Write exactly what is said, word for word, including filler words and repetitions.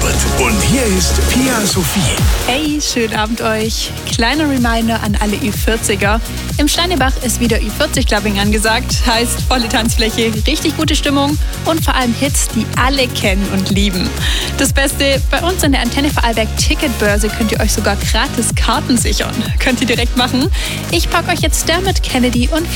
Frankfurt. Und hier ist Pia Sophie. Hey, schönen Abend euch. Kleiner Reminder an alle Ü vierziger. Im Steinebach ist wieder Ü vierzig Clubbing angesagt. Heißt volle Tanzfläche, richtig gute Stimmung und vor allem Hits, die alle kennen und lieben. Das Beste, bei uns an der Antenne Vorarlberg Ticketbörse könnt ihr euch sogar gratis Karten sichern. Könnt ihr direkt machen. Ich packe euch jetzt Dermot Kennedy und